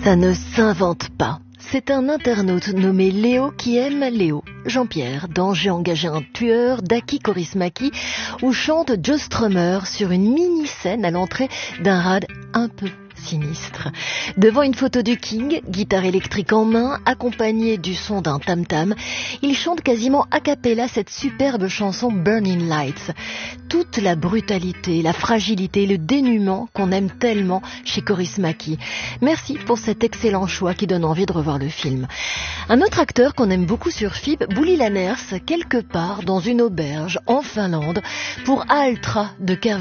Ça ne s'invente pas. C'est un internaute nommé Léo qui aime Léo. Jean-Pierre, dans J'ai engagé un tueur d'Aki Kaurismäki, où chante Joe Strummer sur une mini-scène à l'entrée d'un rad un peu sinistre. Devant une photo du King, guitare électrique en main, accompagnée du son d'un tam-tam, il chante quasiment a cappella cette superbe chanson Burning Lights. Toute la brutalité, la fragilité, le dénuement qu'on aime tellement chez Kaurismäki. Merci pour cet excellent choix qui donne envie de revoir le film. Un autre acteur qu'on aime beaucoup sur FIB, Bouli Lanners, quelque part dans une auberge en Finlande, pour Altra de Kervi.